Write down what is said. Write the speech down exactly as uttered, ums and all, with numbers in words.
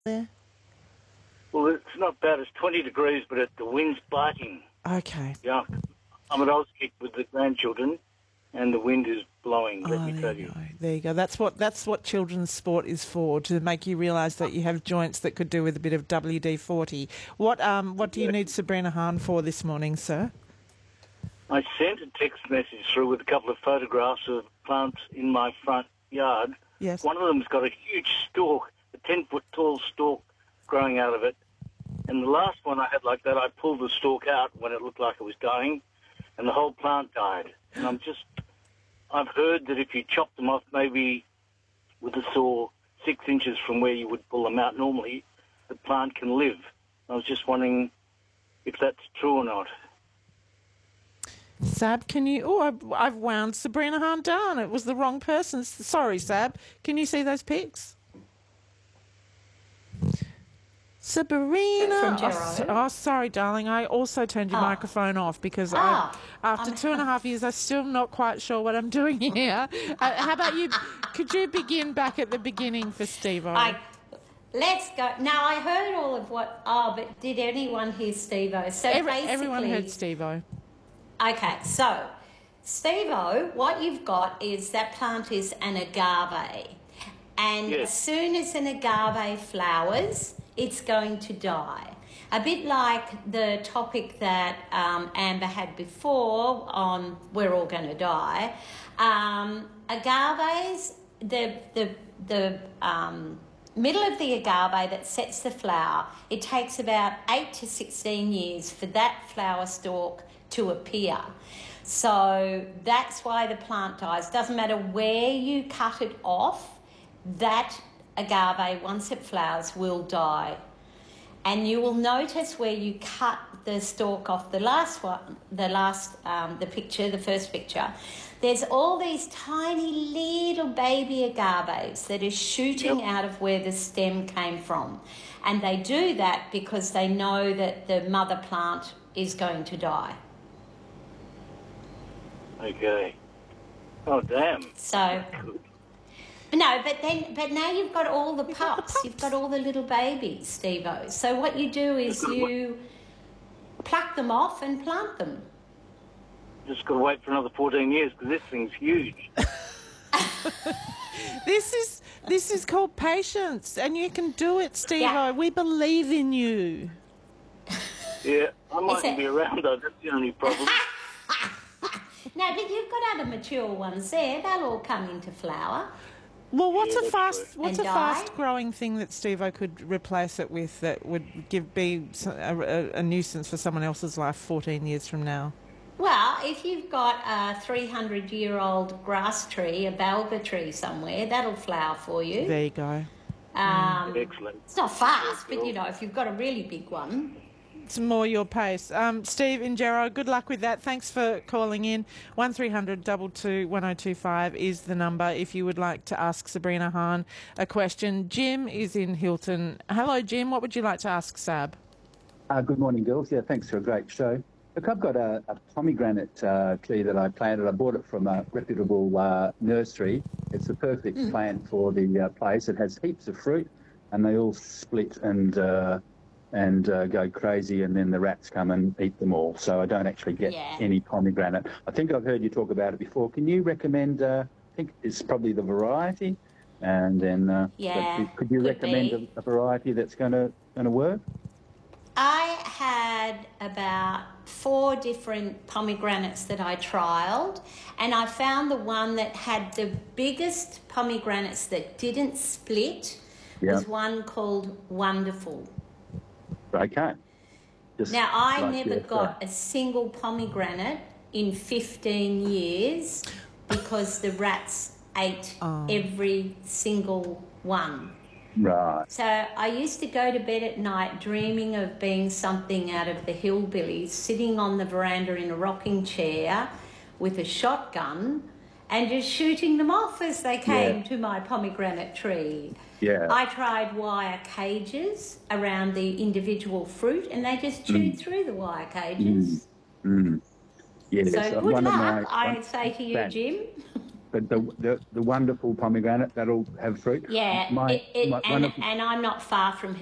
there? Well, it's not bad. It's twenty degrees, but it, the wind's biting. Okay. Yeah. I'm at Auskick with the grandchildren, and the wind is blowing, let Oh, me there tell you you. go. There you go. That's what that's what children's sport is for, to make you realise that you have joints that could do with a bit of W D forty. What um what do you need Sabrina Hahn for this morning, sir? I sent a text message through with a couple of photographs of plants in my front yard. Yes. One of them's got a huge stalk, a ten-foot tall stalk growing out of it. And the last one I had like that, I pulled the stalk out when it looked like it was dying, and the whole plant died. And I'm just, I've heard that if you chop them off maybe with a saw six inches from where you would pull them out normally, the plant can live. I was just wondering if that's true or not. Sab, can you... Oh, I've, I've wound Sabrina Hahn down. It was the wrong person. Sorry, Sab. Can you see those pics? Sabrina. From Oh, Gerard. so- oh, sorry, darling. I also turned your Oh. microphone off because Ah, I, after I'm- two and a half years, I'm still not quite sure what I'm doing here. Uh, how about you? Could you begin back at the beginning for Steve? I, let's go. Now, I heard all of what... Oh, but did anyone hear Steve-O? So Every, basically... everyone heard Steve-O. Okay, so, Steve-O, what you've got is that plant is an agave. And Yes. as soon as an agave flowers, it's going to die. A bit like the topic that um, Amber had before on We're All Going to Die. Um, agaves, the, the, the um, middle of the agave that sets the flower, it takes about eight to sixteen years for that flower stalk to appear. So that's why the plant dies. Doesn't matter where you cut it off, that agave, once it flowers, will die. And you will notice where you cut the stalk off the last one, the last, um, the picture, the first picture, there's all these tiny little baby agaves that are shooting Yep. out of where the stem came from. And they do that because they know that the mother plant is going to die. Okay. Oh, damn. So, no, but then, but now you've got all the got the pups. You've got all the little babies, Steve-O. So what you do is you pluck them off and plant them. Just got to wait for another fourteen years because this thing's huge. This is this is called patience, and you can do it, Steve-O. Yeah. We believe in you. Yeah, I mightn't it- be around though. That's the only problem. No, but you've got other mature ones there. They'll all come into flower. Well, what's Yeah, a that's fast true. what's And a die? fast growing thing that Steve-O could replace it with that would give be s- a, a- a nuisance for someone else's life fourteen years from now? Well, if you've got a three hundred year old grass tree, a balga tree somewhere, that'll flower for you. There you go. Um, Excellent. it's not fast, but you know, if you've got a really big one. It's more your pace. Um, Steve and Gerard, good luck with that. Thanks for calling in. one three hundred two two one oh two five is the number if you would like to ask Sabrina Hahn a question. Jim is in Hilton. Hello, Jim. What would you like to ask Sab? Uh, good morning, girls. Yeah, thanks for a great show. Look, I've got a, a pomegranate uh, tree that I planted. I bought it from a reputable uh, nursery. It's a perfect Mm. plant for the uh, place. It has heaps of fruit, and they all split and uh, and uh, go crazy, and then the rats come and eat them all. So I don't actually get Yeah. any pomegranate. I think I've heard you talk about it before. Can you recommend? Uh, I think it's probably the variety, and then uh, Yeah, but could you could recommend be. a, a variety that's going to going to work? I had about four different pomegranates that I trialled, and I found the one that had the biggest pomegranates that didn't split Yeah. was one called Wonderful. Okay. Just Now, I like never your- got a single pomegranate in fifteen years because the rats ate Oh. every single one. Right. So I used to go to bed at night dreaming of being something out of the Hillbillies, sitting on the veranda in a rocking chair with a shotgun and just shooting them off as they came Yeah. to my pomegranate tree. Yeah. I tried wire cages around the individual fruit and they just chewed through the wire cages. Mm. Yes. So uh, good one of luck, my- I one- say to you, Thanks. Jim. but the the, the wonderful pomegranate that'll have fruit. Yeah, My, it, it, my, and, one of- and I'm not far from